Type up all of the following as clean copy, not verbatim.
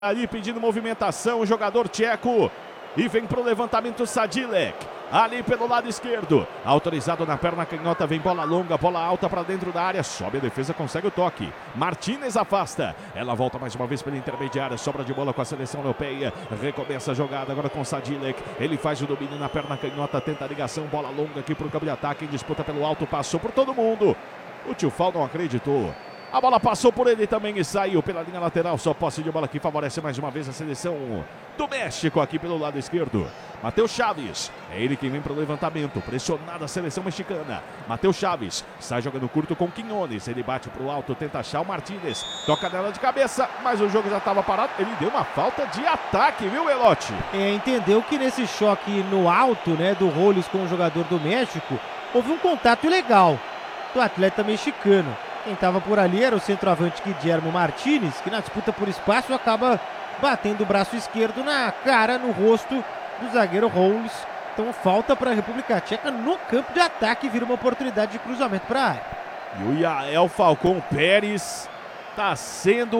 Ali pedindo movimentação, o jogador tcheco. E vem pro levantamento Sadilek. Ali pelo lado esquerdo. Autorizado na perna canhota, vem bola longa, bola alta para dentro da área. Sobe a defesa, consegue o toque. Martínez afasta. Ela volta mais uma vez pela intermediária. Sobra de bola com a seleção europeia. Recomeça a jogada agora com Sadilek. Ele faz o domínio na perna canhota, tenta a ligação. Bola longa aqui pro campo de ataque. Em disputa pelo alto, passou por todo mundo. O Tchufal não acreditou. A bola passou por ele também e saiu pela linha lateral. Só posse de bola que favorece mais uma vez a seleção do México aqui pelo lado esquerdo. Matheus Chaves, é ele quem vem para o levantamento. Pressionada a seleção mexicana. Matheus Chaves, sai jogando curto com Quinones. Ele bate para o alto, tenta achar o Martínez. Toca nela de cabeça, mas o jogo já estava parado. Ele deu uma falta de ataque, viu, Belotti? Entendeu que nesse choque no alto, né, do Robles com o jogador do México, houve um contato ilegal do atleta mexicano. Quem estava por ali era o centroavante Guillermo Martínez, que na disputa por espaço acaba batendo o braço esquerdo na cara, no rosto do zagueiro Robles. Então falta para a República Tcheca no campo de ataque, vira uma oportunidade de cruzamento para a área. E o Yael Falcão Pérez está sendo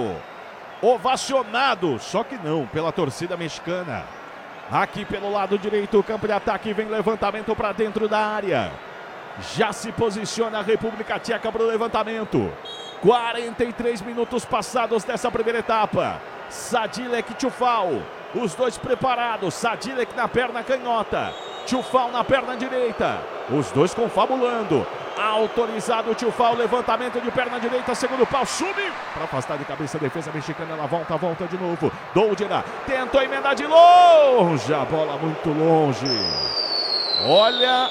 ovacionado, só que não, pela torcida mexicana. Aqui pelo lado direito, o campo de ataque, vem levantamento para dentro da área. Já se posiciona a República Tcheca para o levantamento. 43 minutos passados dessa primeira etapa. Sadilek e Tchufal, os dois preparados. Sadilek na perna canhota, Tchufal na perna direita. Os dois confabulando. Autorizado o Tchufal, levantamento de perna direita, segundo pau, sube para afastar de cabeça a defesa mexicana. Ela volta de novo. Doldina tentou emendar de longe, a bola muito longe. Olha,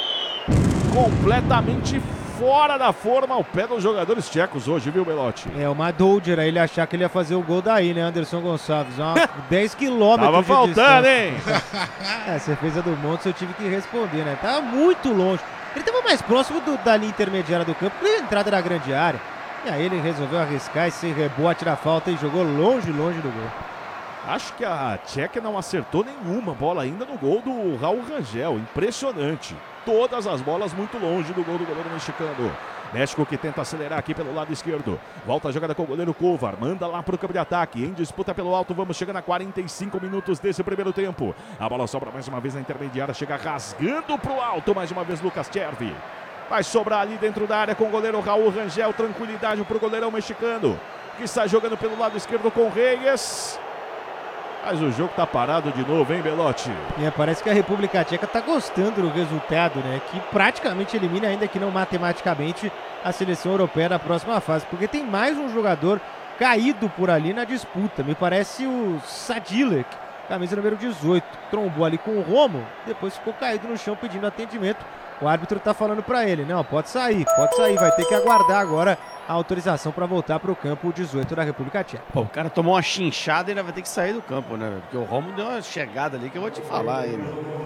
completamente fora da forma o pé dos jogadores tchecos hoje, viu, Belotti? É uma Doldina, ele achar que ele ia fazer o gol daí, né, Anderson Gonçalves? 10 quilômetros Tava de faltando, hein? Essa defesa do Montes eu tive que responder, né? Tava muito longe. Ele tava mais próximo da linha intermediária do campo, que a entrada da grande área. E aí ele resolveu arriscar esse rebote na falta e jogou longe do gol. Acho que a Tcheca não acertou nenhuma bola ainda no gol do Raul Rangel. Impressionante. Todas as bolas muito longe do gol do goleiro mexicano. México que tenta acelerar aqui pelo lado esquerdo. Volta a jogada com o goleiro Kovar. Manda lá para o campo de ataque. Em disputa pelo alto. Vamos chegando a 45 minutos desse primeiro tempo. A bola sobra mais uma vez na intermediária. Chega rasgando para o alto. Mais uma vez Lucas Chervi. Vai sobrar ali dentro da área com o goleiro Raul Rangel. Tranquilidade para o goleirão mexicano, que está jogando pelo lado esquerdo com Reyes. Mas o jogo tá parado de novo, hein, Belotti? Parece que a República Tcheca tá gostando do resultado, né? Que praticamente elimina, ainda que não matematicamente, a seleção europeia na próxima fase. Porque tem mais um jogador caído por ali na disputa. Me parece o Sadilek, camisa número 18. Trombou ali com o Romo, depois ficou caído no chão pedindo atendimento. O árbitro tá falando pra ele, não, pode sair, vai ter que aguardar agora a autorização para voltar para o campo 18 da República Tcheca. Pô, o cara tomou uma chinchada e ainda vai ter que sair do campo, né? Porque o Romo deu uma chegada ali que eu vou te falar aí,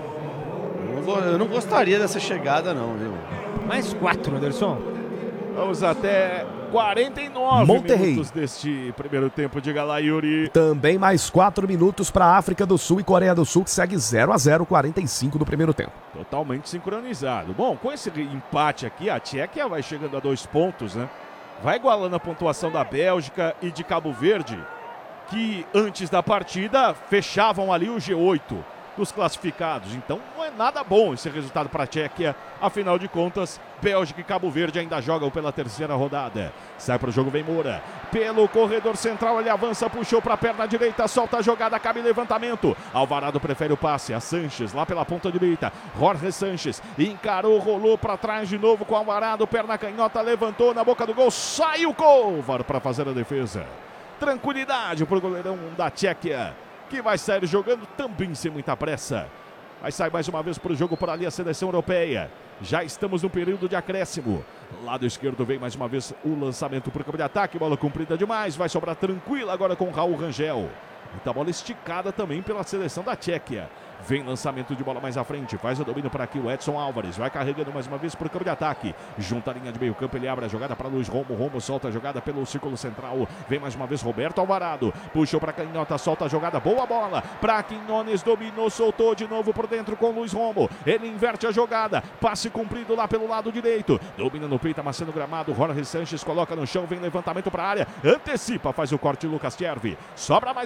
meu. Eu não gostaria dessa chegada não, viu? Mais 4, Anderson. Vamos até 49 Monterrey. Minutos deste primeiro tempo, diga lá, Yuri. Também mais 4 minutos para a África do Sul e Coreia do Sul, que segue 0-0, 45 do primeiro tempo. Totalmente sincronizado. Bom, com esse empate aqui, a Tchequia vai chegando a 2 pontos, né? Vai igualando a pontuação da Bélgica e de Cabo Verde, que antes da partida fechavam ali o G8 dos classificados. Então não é nada bom esse resultado para a Tchequia. Afinal de contas, Bélgica e Cabo Verde ainda jogam pela terceira rodada. Sai para o jogo, vem Moura. Pelo corredor central, ele avança, puxou para a perna direita, solta a jogada, cabe levantamento. Alvarado prefere o passe a Sanches, lá pela ponta direita. Jorge Sanches encarou, rolou para trás de novo com Alvarado, perna canhota, levantou na boca do gol, saiu Kovar para fazer a defesa. Tranquilidade para o goleirão da Tchequia, que vai sair jogando também sem muita pressa. Vai sair mais uma vez para o jogo por ali a seleção europeia. Já estamos no período de acréscimo. Lado esquerdo vem mais uma vez o lançamento para o campo de ataque. Bola comprida demais. Vai sobrar tranquila agora com Raul Rangel. Muita bola esticada também pela seleção da Tchequia. Vem lançamento de bola mais à frente. Faz o domínio para aqui o Edson Álvares. Vai carregando mais uma vez para o campo de ataque. Junta a linha de meio campo. Ele abre a jogada para Luiz Romo. Romo solta a jogada pelo círculo central. Vem mais uma vez Roberto Alvarado. Puxou para Canhota. Solta a jogada. Boa bola para Quinones. Dominou. Soltou de novo por dentro com Luiz Romo. Ele inverte a jogada. Passe cumprido lá pelo lado direito. Domina no peito. Amassando o gramado. Jorge Sanches coloca no chão. Vem levantamento para a área. Antecipa. Faz o corte Lucas Tiervi. Sobra mais